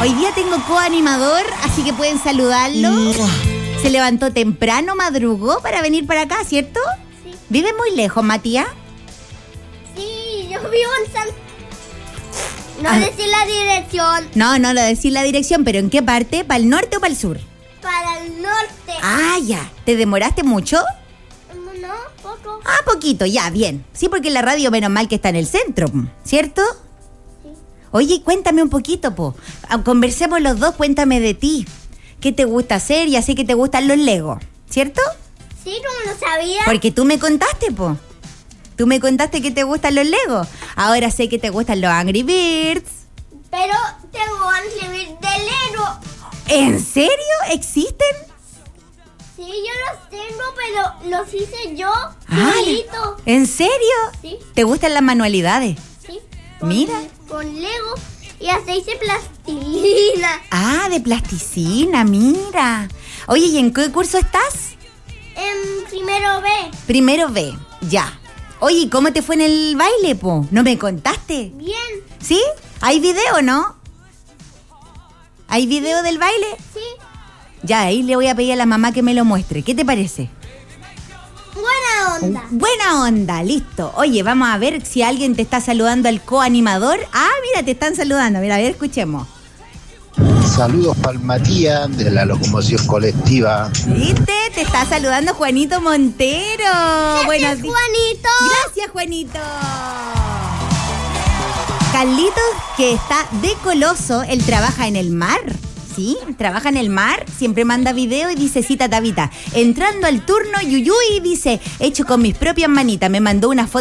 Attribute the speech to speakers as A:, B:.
A: Hoy día tengo coanimador, así que pueden saludarlo. Se levantó temprano, madrugó para venir para acá, ¿cierto?
B: Sí.
A: ¿Vive muy lejos, Matías?
B: Sí, yo vivo en San... No decir la dirección.
A: No lo decís la dirección, pero ¿en qué parte? ¿Para el norte o para el sur?
B: Para el norte.
A: Ah, ya. ¿Te demoraste mucho?
B: No, poco.
A: Ah, poquito, ya, bien. Sí, porque la radio menos mal que está en el centro, ¿cierto?
B: Sí.
A: Oye, cuéntame un poquito, po. Conversemos los dos, cuéntame de ti. ¿Qué te gusta hacer? Ya sé que te gustan los Legos, ¿cierto?
B: Sí, como lo sabía.
A: Porque tú me contaste, po. Tú me contaste que te gustan los Legos. Ahora sé que te gustan los Angry Birds.
B: Pero tengo Angry Birds de Lego.
A: ¿En serio? ¿Existen?
B: Sí, yo los tengo, pero los hice yo
A: Ah,
B: solito.
A: ¿en serio?
B: Sí.
A: ¿Te gustan las manualidades?
B: Sí.
A: Mira.
B: Con Lego y hasta hice plastilina.
A: Ah, de plasticina, mira. Oye, ¿y en qué curso estás?
B: En primero B.
A: Primero B, ya. Oye, ¿y cómo te fue en el baile, po? ¿No me contaste?
B: Bien.
A: ¿Sí? ¿Hay video, no? ¿Hay video del baile?
B: Sí.
A: Ya, ahí le voy a pedir a la mamá que me lo muestre. ¿Qué te parece?
B: Buena onda.
A: Buena onda, listo. Oye, vamos a ver si alguien te está saludando al coanimador. Ah, mira, te están saludando. Mira, a ver, escuchemos.
C: Saludos para el Matías de la locomoción colectiva.
A: ¿Viste? Te está saludando Juanito Montero.
B: Gracias, Juanito.
A: Gracias, Juanito. Carlitos, que está de Coloso, él trabaja en el mar. Sí, trabaja en el mar, siempre manda video y dice, cita Tabita, entrando al turno, Yuyuy, dice, hecho con mis propias manitas, me mandó una foto